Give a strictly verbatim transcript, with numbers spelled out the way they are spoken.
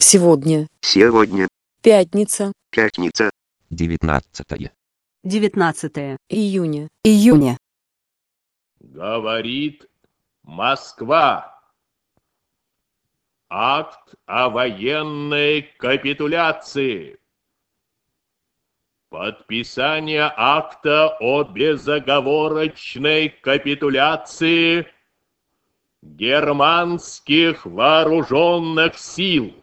Сегодня. Сегодня. Пятница. Пятница. Девятнадцатое. Девятнадцатое Июня. июня. Говорит Москва. Акт о военной капитуляции. Подписание акта о безоговорочной капитуляции германских вооруженных сил.